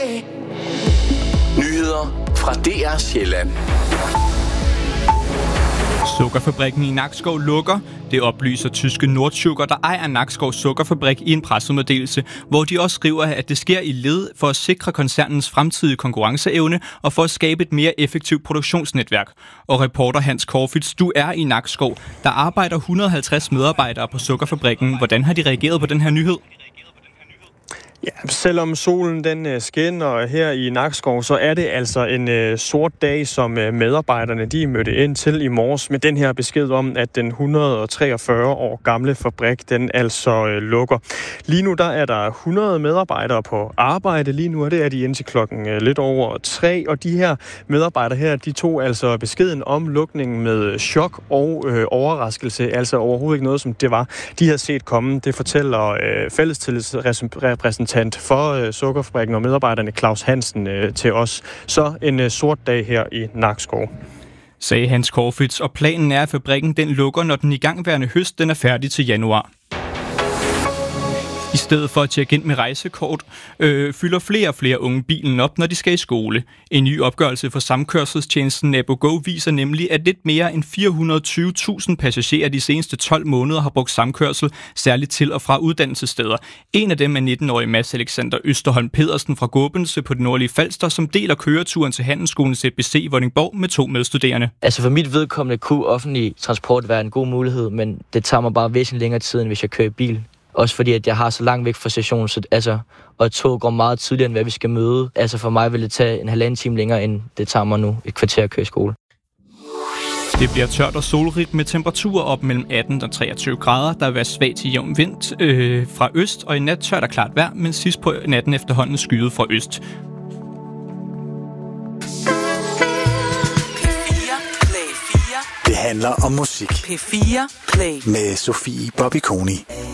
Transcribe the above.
Nyheder fra DR Sjælland. Sukkerfabrikken i Nakskov lukker. Det oplyser tyske Nordsugar, der ejer Nakskov Sukkerfabrik, i en pressemeddelelse, hvor de også skriver, at det sker i led for at sikre koncernens fremtidige konkurrenceevne og for at skabe et mere effektivt produktionsnetværk. Og reporter Hans Korfitz, du er i Nakskov. Der arbejder 150 medarbejdere på sukkerfabrikken. Hvordan har de reageret på den her nyhed? Ja, selvom solen den skinner her i Nakskov, så er det altså en sort dag, som medarbejderne de mødte ind til i morges med den her besked om, at den 143 år gamle fabrik den altså lukker. Lige nu der er der 100 medarbejdere på arbejde lige nu, og det er de indtil klokken lidt over 3. Og de her medarbejdere her, de tog altså beskeden om lukningen med chok og overraskelse, altså overhovedet ikke noget, som det var, de havde set komme. Det fortæller fællestillidsrepræsentant for sukkerfabrikken og medarbejderne Claus Hansen til os. Så en sort dag her i Nakskov, sagde Hans Korfitz, og planen er, at fabrikken den lukker, når den igangværende høst den er færdig til januar. I stedet for at tjekke ind med rejsekort, fylder flere og flere unge bilen op, når de skal i skole. En ny opgørelse for samkørselstjenesten NaboGo viser nemlig, at lidt mere end 420.000 passagerer de seneste 12 måneder har brugt samkørsel, særligt til og fra uddannelsessteder. En af dem er 19-årig Mads Alexander Østerholm Pedersen fra Gåbense på det nordlige Falster, som deler køreturen til Handelsskolen ZBC i Vordingborg med 2 medstuderende. Altså for mit vedkommende kunne offentlig transport være en god mulighed, men det tager mig bare væsentligt længere tid, end hvis jeg kører i bil. Også fordi, at jeg har så langt væk fra stationen, og et tog går meget tidligere, end hvad vi skal møde. Altså for mig vil det tage en 1,5 time længere, end det tager mig nu et kvarter at køre i skole. Det bliver tørt og solrigt med temperaturer op mellem 18 og 23 grader. Der vil være svag til jævn vind fra øst, og i nat tørt og klart vejr, men sidst på natten efterhånden skyet fra øst. Det handler om musik. P4 Play Med Sofie Bobby Koni.